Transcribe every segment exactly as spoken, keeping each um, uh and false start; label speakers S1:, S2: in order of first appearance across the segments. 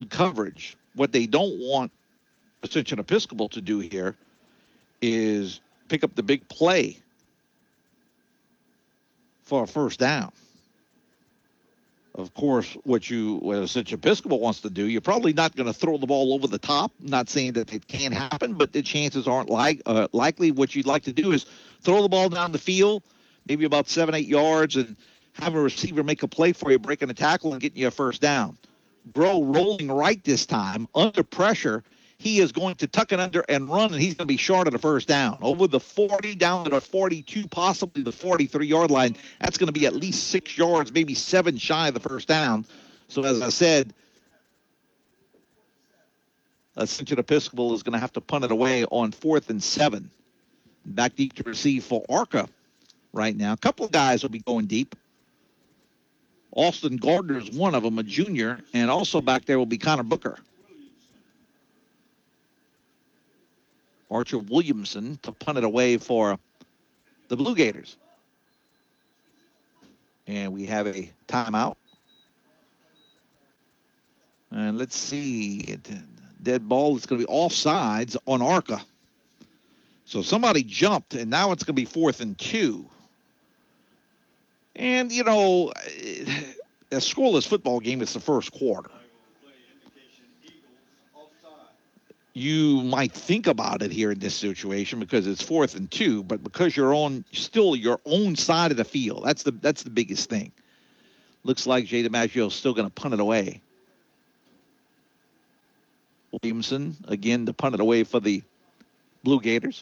S1: good coverage. What they don't want Ascension Episcopal to do here is pick up the big play for a first down. Of course, what you what Ascension Episcopal wants to do, you're probably not going to throw the ball over the top. I'm not saying that it can't happen, but the chances aren't like uh, likely. What you'd like to do is throw the ball down the field, maybe about seven, eight yards, and have a receiver make a play for you, breaking a tackle and getting you a first down. Bro rolling right this time, under pressure. He is going to tuck it under and run, and he's going to be short of the first down. Over the forty, down to the forty-two, possibly the forty-three-yard line. That's going to be at least six yards, maybe seven shy of the first down. So, as I said, Ascension Episcopal is going to have to punt it away on fourth and seven. Back deep to receive for Arca right now. A couple of guys will be going deep. Austin Gardner is one of them, a junior, and also back there will be Connor Booker. Archer Williamson to punt it away for the Blue Gators. And we have a timeout. And let's see. Dead ball is going to be offsides on Arca. So somebody jumped, and now it's going to be fourth and two. And, you know, a scoreless football game, it's the first quarter. You might think about it here in this situation because it's fourth and two, but because you're on still your own side of the field, that's the that's the biggest thing. Looks like Jay DiMaggio is still going to punt it away. Williamson again to punt it away for the Blue Gators.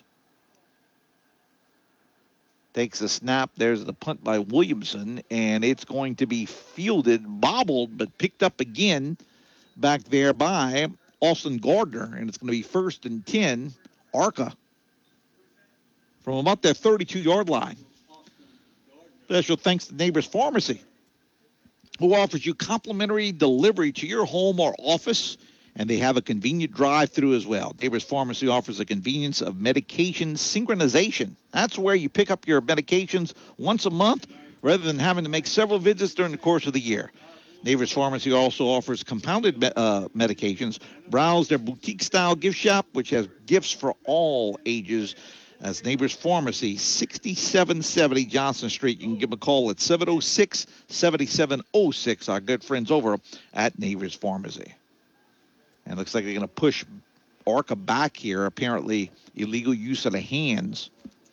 S1: Takes a snap. There's the punt by Williamson, and it's going to be fielded, bobbled, but picked up again back there by Austin Gardner, and it's going to be first and ten, Arca, from about their thirty-two-yard line. Special thanks to Neighbors Pharmacy, who offers you complimentary delivery to your home or office, and they have a convenient drive-through as well. Neighbors Pharmacy offers the convenience of medication synchronization. That's where you pick up your medications once a month rather than having to make several visits during the course of the year. Neighbors Pharmacy also offers compounded uh, medications. Browse their boutique-style gift shop, which has gifts for all ages. That's Neighbors Pharmacy, sixty-seven seventy Johnson Street. You can give them a call at seven oh six, seven seven oh six, our good friends over at Neighbors Pharmacy. And it looks like they're going to push Arca back here. Apparently, illegal use of the hands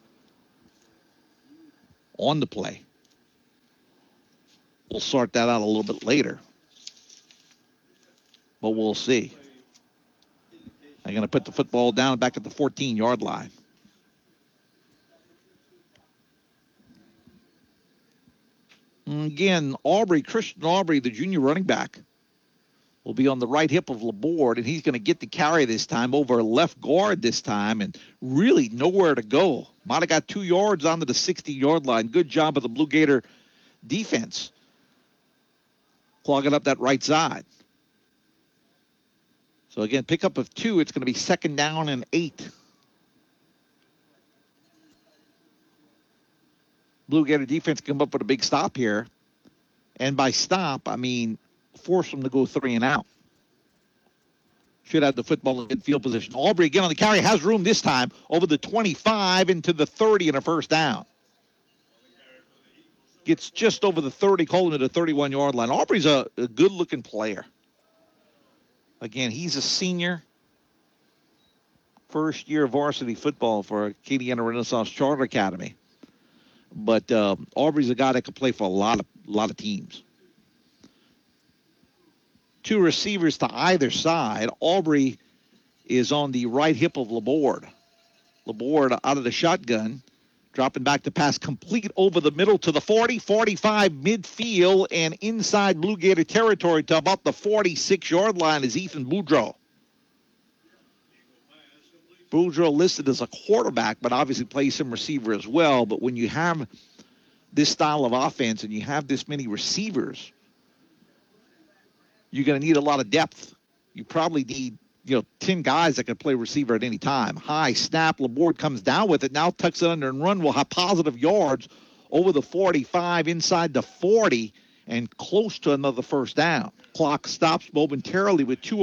S1: on the play. We'll sort that out a little bit later. But we'll see. They're going to put the football down back at the fourteen-yard line. And again, Aubrey, Christian Aubrey, the junior running back, will be on the right hip of Laborde, and he's going to get the carry this time over left guard this time, and really nowhere to go. Might have got two yards onto the sixty-yard line. Good job of the Blue Gator defense, clogging up that right side. So again, pickup of two. It's going to be second down and eight. Blue Gator defense come up with a big stop here. And by stop, I mean force them to go three and out. Should have the football in field position. Aubrey again on the carry. Has room this time over the twenty-five into the thirty and a first down. Gets just over the thirty, calling it a thirty-one-yard line. Aubrey's a, a good-looking player. Again, he's a senior. First year of varsity football for Acadiana Renaissance Charter Academy. But uh, Aubrey's a guy that can play for a lot of a lot of teams. Two receivers to either side. Aubrey is on the right hip of Laborde. Laborde out of the shotgun, dropping back to pass complete over the middle to the forty, forty-five midfield, and inside Blue Gator territory to about the forty-six-yard line is Ethan Boudreaux. Boudreaux listed as a quarterback, but obviously plays some receiver as well. But when you have this style of offense and you have this many receivers, you're going to need a lot of depth. You probably need, you know, ten guys that can play receiver at any time. High snap, Laborde comes down with it, now tucks it under and run, will have positive yards over the forty-five, inside the forty, and close to another first down. Clock stops momentarily with two